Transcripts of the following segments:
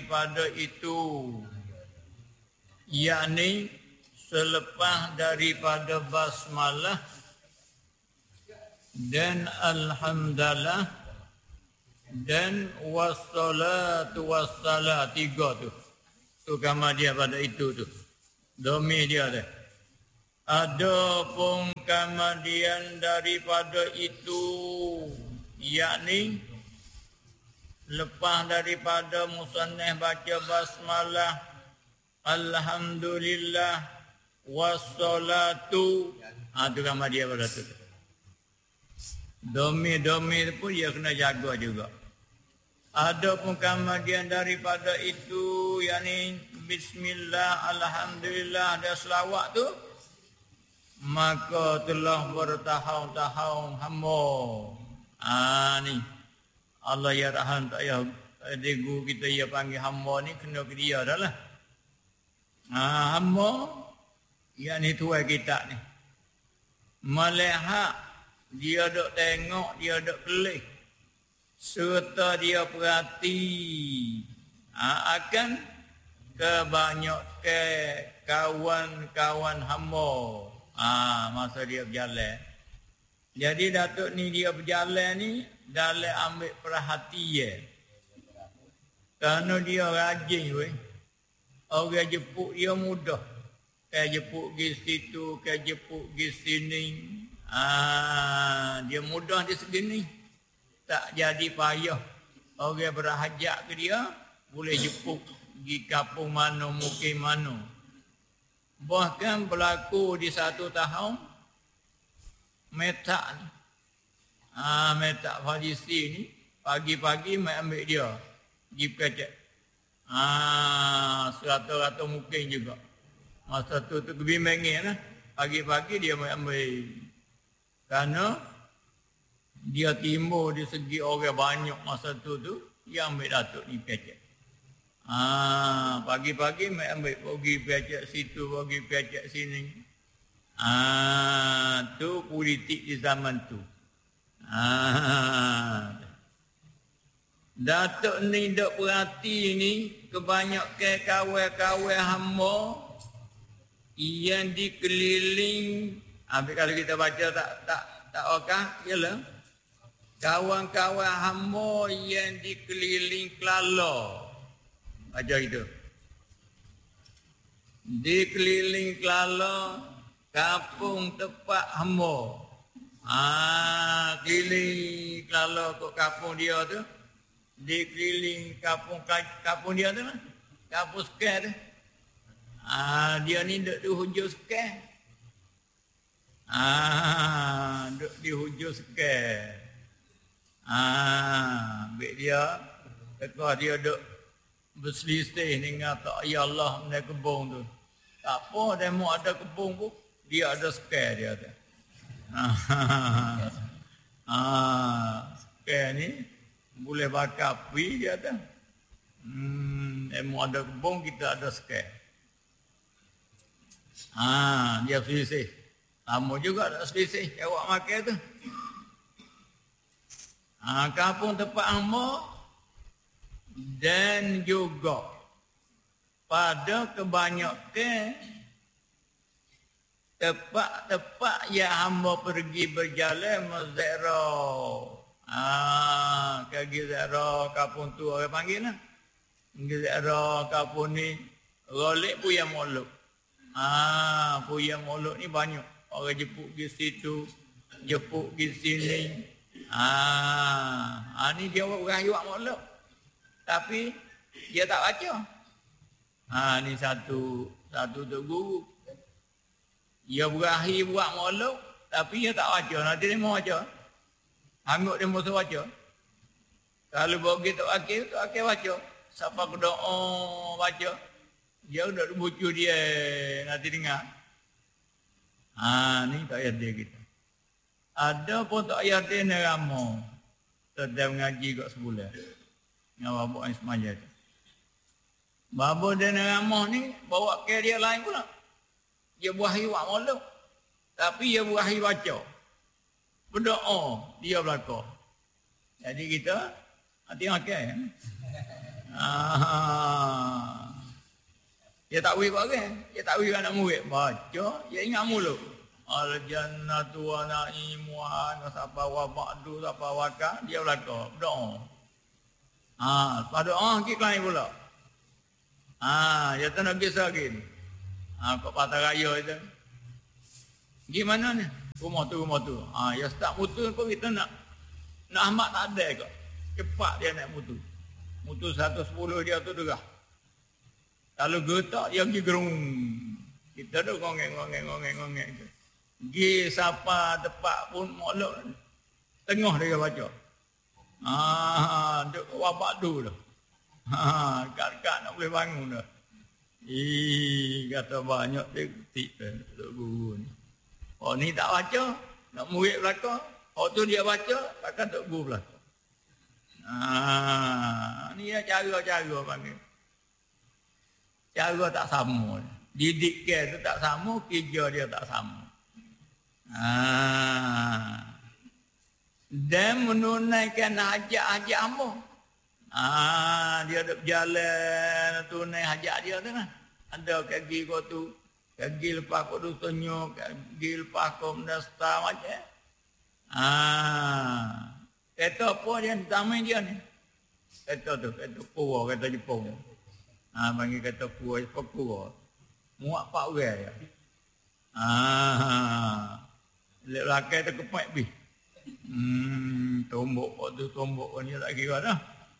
daripada itu, yakni selepas daripada basmalah dan alhamdulillah dan wassalatu wassalam, 3 tu. Tu gambar dia pada itu tu. Domi dia tu. Adapun kemudian daripada itu, yakni lepas daripada musannaf baca basmalah, alhamdulillah, wassalatu, tu gambar dia pada tu. Domi pun dia kena jaga juga. Adapun kemudian daripada itu, yakni bismillah, alhamdulillah dan selawat tu, maka telah bertahun-tahun hamba. Ni Allah ya Rahman tak ya degu kita ya panggil hamba ni kena ke dia dah lah. Hamba yakni tuan kita ni. Melihat dia dok tengok, dia dok kelih, serta dia perhati akan kebanyakan kawan-kawan hamba. Masa dia berjalan. Jadi Datuk ni dia berjalan ni dalam ambil perhatian. Kerana dia rajin weh. Orang jemput dia mudah. Kayak jemput pergi situ, kayak jemput pergi sini. Dia mudah di segini. Tak jadi payah. Orang berhajat ke dia, boleh jemput pergi kampung mana, mukim mana. Bahkan berlaku di 1 tahun, metak ni. Metak Farisi ni, pagi-pagi mai ambil dia. Pergi pekecek. Seratus-ratus mungkin juga. Masa tu kebimbangin lah. Pagi-pagi dia mai ambil. Kerana dia timbul di segi orang banyak masa tu, dia ambil Datuk ni pekecek. Pagi-pagi mai ambil pergi pecek situ, pergi pecek sini. Tu politik di zaman tu. Datuk ni dok perhati ni kebanyakan kawan-kawan hamba yang dikeliling. Kalau kita baca tak okah, ialah kawan-kawan hamba yang dikeliling kelala. Baca itu. Dikeliling kelala kampung tempat hamba. Keliling kelala ke kampung dia tu. Dikeliling kampung dia tu lah. Kampung sekian tu. Dia ni duduk di hujung sekian. Duduk di hujung sekian. Ambil dia. Tekah dia duduk berselisih dengan tak ya Allah menaik kebun tu. Tak apa, dia mau ada kebun pun, dia ada skar dia tu. Skar ni boleh bakar api dia tu. Dia mau ada kebun, kita ada skar. Dia selisih. Lama juga tak selisih, jawab makan tu. Kampung tempat hamba dan juga pada kebanyakan tempat yang hamba pergi berjalan mazarah. Kaki zarah kampung tu orang panggil lah. Zarah kampung ni rolik Puya Molok. Puya Molok ni banyak. Orang jemput pergi situ, jemput pergi sini. Ni dia orang Yuak Molok. Tapi dia tak baca. Ni satu tu guru. Dia berakhir buat molok, tapi dia tak baca. Nanti dia mau baca. Hangguk dia mau baca. Kalau bagi tak akhir baca. Siapa berdoa baca. Dia dah bucu dia nanti dengar. Ni tak payah dia kita. Ada pun tak payah dia ni ramah. Sedang mengaji kat sebulan. Dengan babak yang semaya tu. Babak dia ni ramah ni, bawa ke dia lain pula. Dia buahi wak molok. Tapi dia buahi baca. Berdoa, dia belakang. Jadi kita, hati makan. Dia tak wui orang. Dia tak wui anak murid. Baca, dia ingat mulu. Al-jannatu wa na'imuha nasaba wa ba'du sapa waka. Dia belakang. Doa. Lepas doa, kita lain pula. Dia tak nak kisah lagi. Kau patah raya itu. Gimana ni? Rumah tu. Ya start mutu pun kita nak Ahmad tak ada kok. Cepat dia nak mutu. Mutu 110 dia tu derah. Kalau getak dia pergi gerung. Kita tu ngongeng. Pergi siapa tepat pun molok. Tengah dia baca. Duk wabak tu dah. Kat nak boleh bangun dah. Kata banyak detik dah guru ni. Oh ni tak baca, nak murid belakang. Oh tu dia baca, takkan tok guru belakang. Ni cara panggil. Cara tak sama. Didik ke tu tak sama, kerja dia tak sama. Dan menunaikan hajat-hajat hamba. Dia duk berjalan tunai hajat dia tu kan. Ada kaki kau tu, kaki lepas kau tu senyum, kaki lepas kau mendasta macam. Kata apa dia tamai dia ni? Kata pura, kata Jepun. Panggil kata pura. Muak pak orang ya. Lek lakai tu kepak bi. Tombok ni tak kira dah.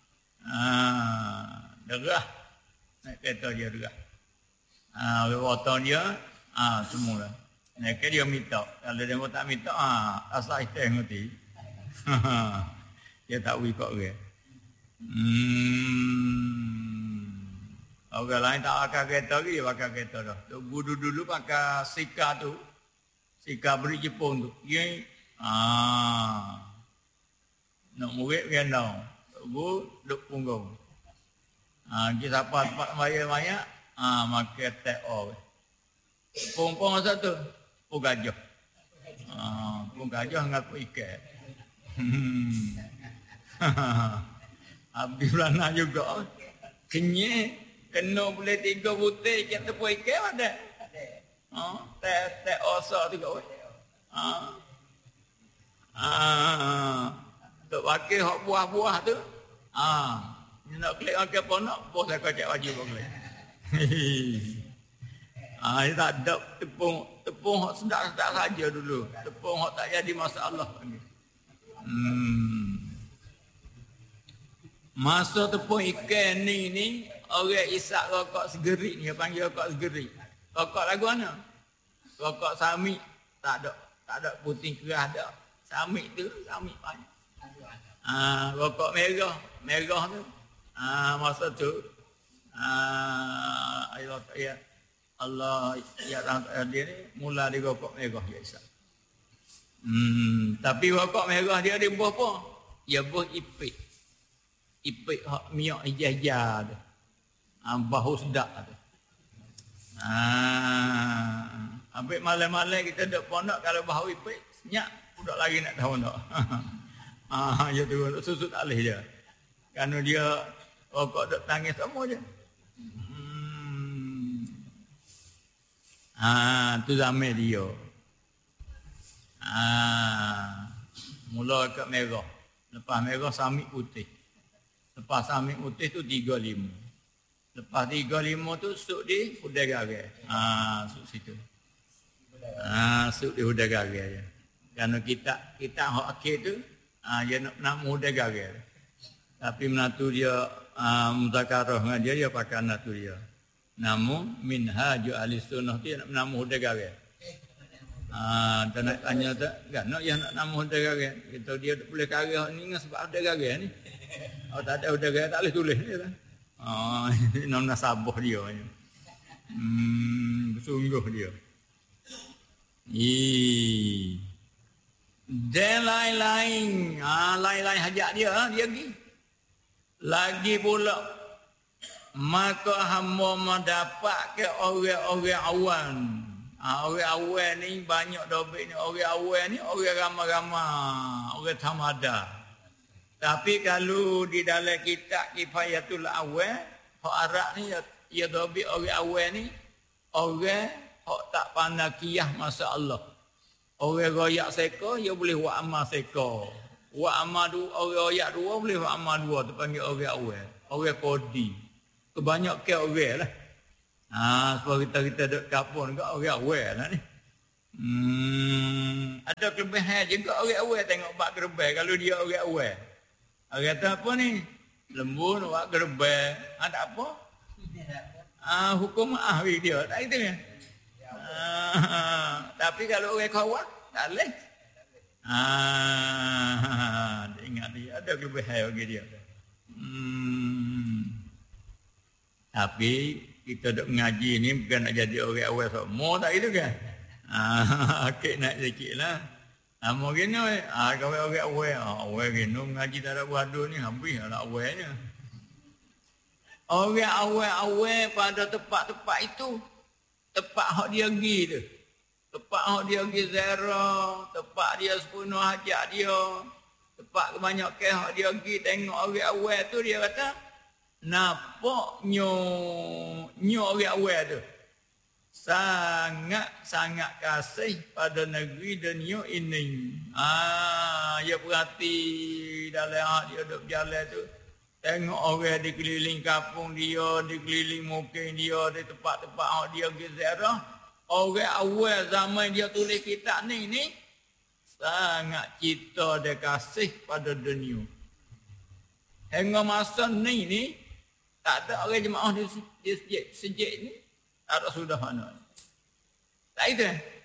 Derah. Nak kata dia derah. Waton dia, semua lah. Nak dia minta. Kalau dia tak minta, asal kita ngerti. Dia tak wui kok dia. Orang lain tak pakai kereta lagi, dia pakai kereta dah. Guru dulu pakai sika tu. Sika beri Jepun tu. Dia, nak murid gendong. Guru duduk punggung. Kita siapa tempat bayar-bayar, makan TO. Pung-pung satu, pung gajah. Pung gajah ngaku ikan. Habis belana juga. Kenyek. Kena boleh 3 butir ikan tepung ikan ada. TO tu kau. Tok pakai hak buah-buah tu. Ni nak klik makan ponok, bos saya kacak baju kau klik. Dia tak ada tepung hak sedap-sedap saja dulu. Tepung hak tak jadi masalah. Masa tepung ikan ni orang isap rokok segerik ni, panggil rokok segerik. Rokok lagu mana? Rokok samik tak ada puting kerah ada. Samik tu, samik banyak. Rokok merah tu. Masa tu Allah ya dia ni mula di rokok merah dia isap. Tapi rokok merah dia buah apa? Ya buah ipik. Ipik hak minyak hijau tu. Bahu sedap tu. Ambil malam-malam kita duduk pondok kalau bahu ipik senyap budak lagi nak tahu tak. Ya tu susu tak boleh je. Kerana dia rokok duk tangis semua je. Tu zaman dia. Mula kat merah. Lepas merah samik putih. Lepas samik putih tu 35. Lepas 35 tu suk di Hudai Garai. Suk situ. Suk di Hudai Garai je. Kerana kita hak akhir tu dia nak Hudai Garai. Tapi menatu dia muzakarah dengan dia pakai menatu dia. Namun minhaj ahli sunnah tu nak nama Hudai Garai. Tak nak tanya tak kan nak yang nak nama Hudai Garai. Kita dia boleh karya ni dengan sebab Hudai Garai ni. Kalau tak ada Hudai Garai tak boleh tulis dia kan. Nama nasabah dia. Sungguh dia. Dan lain-lain. Lain-lain hajat dia lagi pula. Maka hamba mendapat ke orang-orang awan. Orang awan ni banyak dobit ni. Orang awan ni orang ramai-ramai. Orang tamada. Tapi kalau di dalam kitab Kifayatul Awal, hak Arab ni Ya tapi orang awal ni orang hok tak pandai kiyah masa Allah. Orang royak seka dia boleh buat amal seka. Buat amal dua, orang royak dua boleh buat amal dua, tu panggil orang awal. Orang kodi. Kebanyakan orang lah. Sebab kita duduk kapun ke orang awal lah ni. Ada kelebihan juga orang awal tengok bak gerbang kalau dia orang awal. Orang kata apa ni? Lembut bak gerbang. Ada apa? Hukum ahli dia. Tak itu kan? Tapi kalau orang kawan, tak boleh. Ingat dia ada kelebihan bagi dia. Tapi kita duk mengaji ni bukan nak jadi orang awal semua tak itu kan? Akik nak sikit lah. Mungkin ni, kalau orang awal gini mengaji tak ada beradu ni habis lah awalnya. Orang awal pada tempat-tempat itu, tempat hak dia pergi tu. Tempat hak dia pergi ziarah, tempat dia sepenuh hajat dia, tempat kebanyakan hak dia pergi tengok orang awal tu dia kata, nampak nyo orang awal tu. Sangat kasih pada negeri dunia ini. Dia perhati dalam hak dia duduk berjalan tu. Tengok orang di keliling kampung dia, di keliling mukim dia, di tempat-tempat hak dia pergi ziarah. Orang awal zaman dia tulis kitab ni sangat cinta dia kasih pada dunia. Hingga masa ni tak ada orang jemaah di sejik ni. Tak ada sudah mana. Tak itu.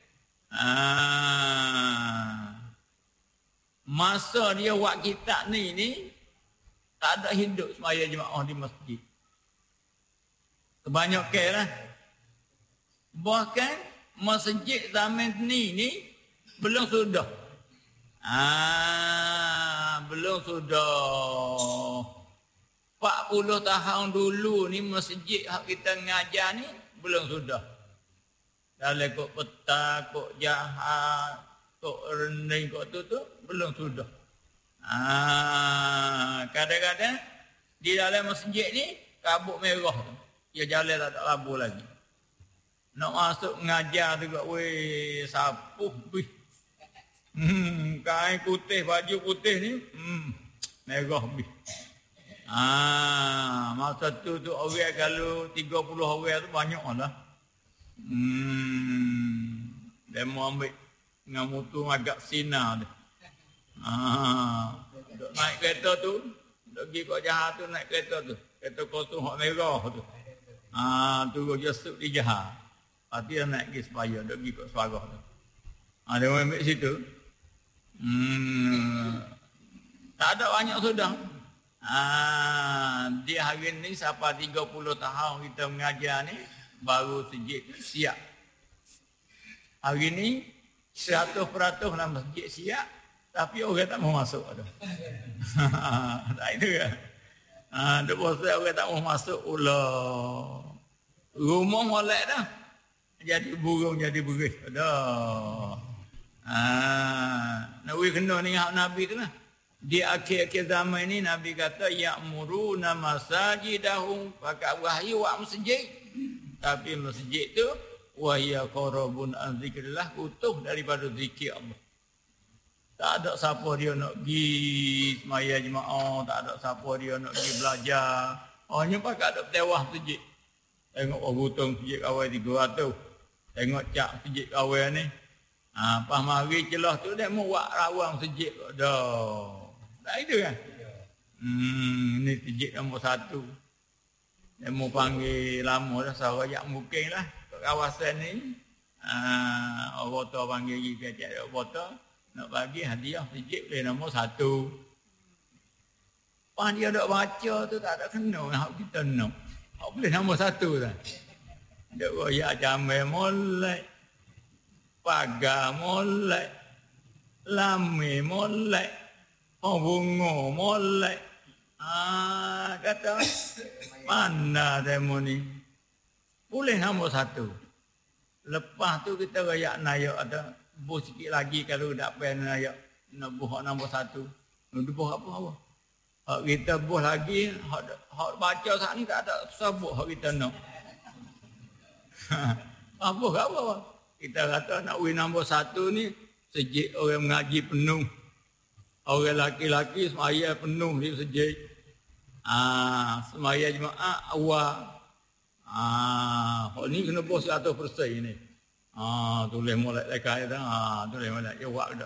Masa dia buat kitab ni tak ada hidup semaya jemaah di masjid. Kebanyakan lah. Bahkan masjid zaman ni belum sudah. Belum sudah. 40 tahun dulu ni masjid hak kita ngajar ni belum sudah. Dalam kok peta, kok jahat, kok rening, kok tu belum sudah. Kadang-kadang di dalam masjid ni kabut merah tu. Dia jalan tak labu lagi. Nak masuk mengajar tu kat sapuh bih. Kain putih, baju putih ni merah bih. Masa tu orang kalau 30 orang tu banyak lah. Dia mau ambil dengan motor agak sinar tu. Duk naik kereta tu, duk pergi kat Jahar tu naik kereta tu. Kereta kosong hak merah tu. Turun Jesuk di Jahar. Dia naik pergi Sepaya, duk pergi kat Suarah tu. Dia mau ambil situ. Tak ada banyak sudah. Dia hari ni sampai 30 tahun kita mengajar ni baru sejid siap. Hari ni 100% dalam masjid siap tapi orang tak mau masuk tu. Tak itu kan. Duk bosan orang tak mau masuk ulah. Rumah molek dah. Jadi burung jadi beris dah. Nabi kena ni hak Nabi tu lah. Di akhir-akhir zaman ini Nabi kata ya'muruna masajidahum, pakai wahyu wa masjid. Tapi masjid tu wahya qarabun an zikrillah, utuh daripada zikir Allah. Tak ada siapa dia nak pergi semaya jemaah, tak ada siapa dia nak pergi belajar. Hanya pakai ada tewah masjid. Tengok orang masjid kawai 300. Tengok cak masjid kawai ni. Pas mari celah tu dia mau buat rawang masjid dah. Tak itu kan? Ni masjid nombor 1. Dia mau panggil lama dah, Sarawak mungkin lah. Kat kawasan ni, orang tua panggil pergi kecek orang tua, nak bagi hadiah masjid boleh nombor 1. Pas dia dok baca tu tak ada kena, hak kita nak. Hak boleh nombor 1 dah. Dok royak jamai molek, pagar molek, lame molek, bunga molek. Kata mana demo ni? Boleh nombor 1. Lepas tu kita royak nayak ada buh sikit lagi kalau tak pen nayak nak buh nombor 1. Nak buh apa? Hak kita buh lagi, hak baca saat ni tak ada sebut hak kita nak. Apa? Kita kata nak win nombor 1 ni, sejik orang mengaji penuh. Orang laki-laki semaya penuh di sejik. Semaya jemaah awal. Ni kena bos 100% ni. Tulis molek dekat dah. Tulis molek jawab dah.